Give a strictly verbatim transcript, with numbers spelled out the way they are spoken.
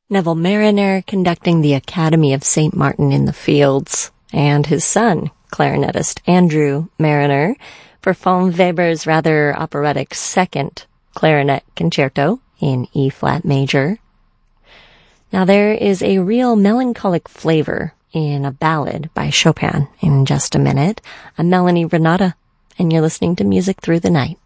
Neville Marriner conducting the Academy of Saint Martin in the Fields, and his son, clarinetist Andrew Marriner, performed Weber's rather operatic second clarinet concerto in E-flat major. Now there is a real melancholic flavor in a ballad by Chopin in just a minute. I'm Melanie Renata, and you're listening to Music Through the Night.